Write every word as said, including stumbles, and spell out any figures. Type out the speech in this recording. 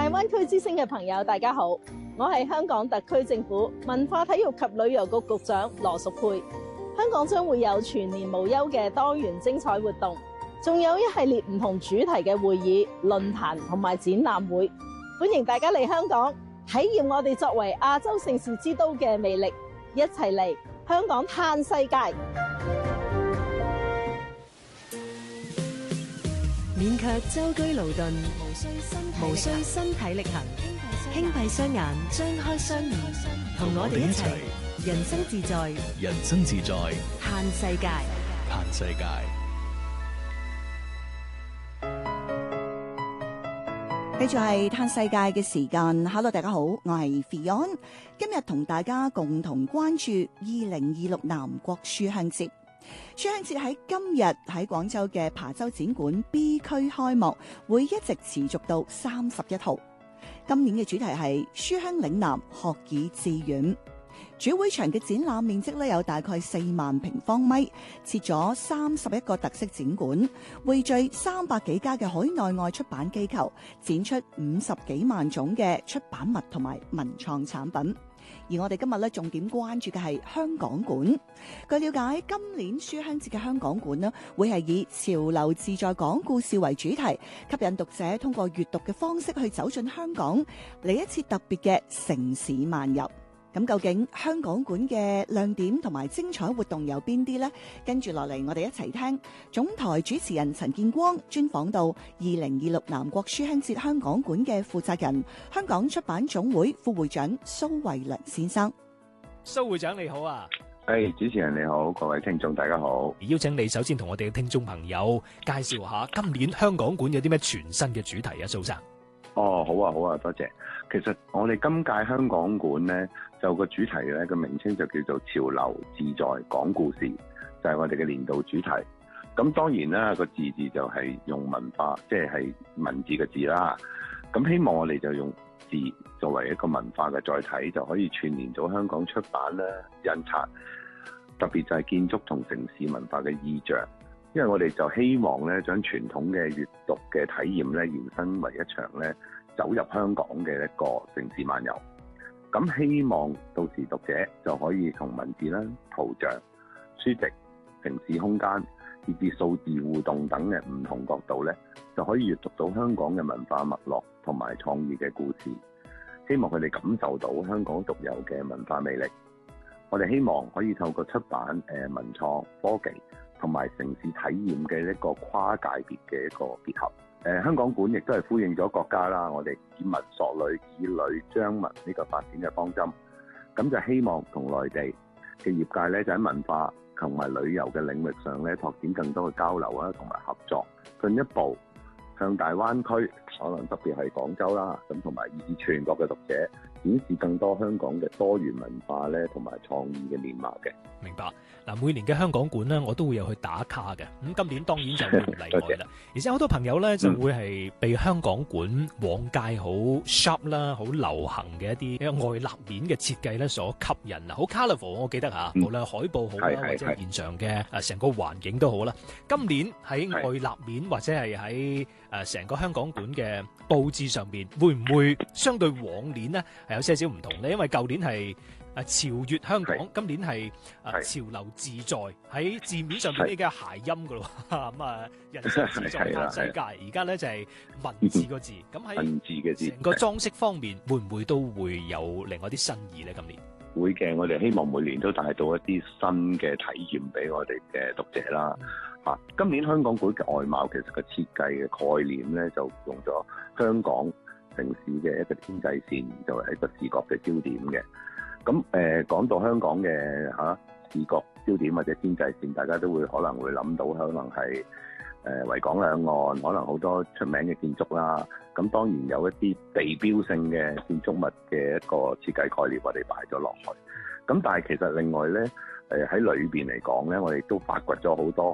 大灣區之聲嘅朋友，大家好，我係香港特區政府文化體育及旅遊局局長羅淑佩。香港將會有全年無休嘅多元精彩活動，仲有一系列唔同主題嘅會議、論壇同埋展覽會，歡迎大家嚟香港體驗我哋作為亞洲盛事之都嘅魅力，一齊嚟香港嘆世界。 免卻舟車勞頓，無需身體力行，輕閉雙眼，張開雙耳，同我哋一齊人生自在， 人生自在， 嘆世界， 嘆世界。 繼續係嘆世界嘅時間。Hello， 大家好，我係 Fion， 今日同大家共同關注二零二六南國書香節。書香節喺今日喺廣州嘅琶洲展館 B 區開幕，會一直持續到三十一號。今年嘅主題係書香嶺南，學以致遠。主會場嘅展覽面積咧有大概四萬平方米，設咗三十一個特色展館，匯聚三百幾家嘅海內外出版機構，展出五十幾萬種嘅出版物同埋文創產品。而我哋今日咧重點關注嘅係香港館。據了解，今年書香節嘅香港館呢，會係以潮流自在講故事為主題，吸引讀者通過閱讀嘅方式去走進香港，嚟一次特別嘅城市漫遊。咁究竟香港館嘅亮點同埋精彩活動有邊啲呢？跟住落嚟，我哋一齊聽總台主持人陳建光專訪到二零二六南國書香節香港館嘅負責人、香港出版總會副會長蘇慧良先生。 蘇會長你好啊！ 誒、hey，主持人你好，各位聽眾大家好。 邀請你首先同我哋嘅聽眾朋友介紹下今年香港館有啲咩全新嘅主題啊，蘇生。 哦，好啊，好啊，多謝。其實我哋今屆香港館呢，就個主題咧個名稱就叫做潮流自在講故事，就係、是、我哋嘅年度主題。咁當然啦，個字字就係用文化，即係係文字嘅字啦。咁希望我哋就用字作為一個文化嘅載體，就可以串聯到香港出版啦、印刷，特別就係建築同城市文化嘅意象。因為我哋就希望咧，將傳統嘅閱讀嘅體驗咧，延伸為一場咧走入香港嘅一個城市漫遊。咁希望到時讀者就可以從文字啦、圖像、書籍、城市空間，以至數字互動等嘅唔同角度咧，就可以閱讀到香港嘅文化脈絡同埋創意嘅故事。希望佢哋感受到香港獨有嘅文化魅力。我哋希望可以透過出版、誒文創、科技同埋城市體驗嘅一個跨界別嘅一個結合。誒、呃、香港館亦都係呼應咗國家啦，我哋以文塑旅、以旅彰文呢個發展嘅方針。咁就希望同內地嘅業界咧，就喺文化同埋旅遊嘅領域上咧，拓展更多嘅交流啊，同埋合作，進一步向大灣區，可能特別係廣州啦，咁同埋以至全國嘅讀者，展示更多香港嘅多元文化咧，同埋創意嘅面貌嘅。 明白。嗱，每年嘅香港館咧，我都會有去打卡嘅。咁今年當然就會唔例外啦。而且好多朋友咧就會係被香港館往屆好 sharp 啦、好流行嘅一啲外立面嘅設計咧所吸引啊，好 colourful。我記得嚇，無論海報好啦，或者現場嘅誒成個環境都好啦。今年喺外立面或者係喺誒成個香港館嘅佈置上邊，會唔會相對往年呢係有些少唔同咧？因為舊年係誒潮越香港，今年係誒潮流自在，喺字面上邊呢嘅諧音噶咯，咁啊人生自在嘆世界。而家咧就係文字個字，咁喺文字嘅字，成個裝飾方面會唔會都會有另外啲新意咧？今年會嘅，我哋希望每年都帶到一啲新嘅體驗俾我哋嘅讀者啦。嚇、嗯，今年香港館嘅外貌其實個設計嘅概念咧，就用咗香港城市嘅一個天際線作為一個視覺嘅焦點嘅。咁誒講到香港嘅嚇、啊、視覺焦點或者天際線，大家都會可能會諗到，可能係誒維港兩岸，可能好多出名嘅建築啦。咁當然有一啲地標性嘅建築物嘅一個設計概念，我哋擺咗落去。咁但係其實另外咧，誒喺裏邊嚟講咧，我哋都發掘咗好多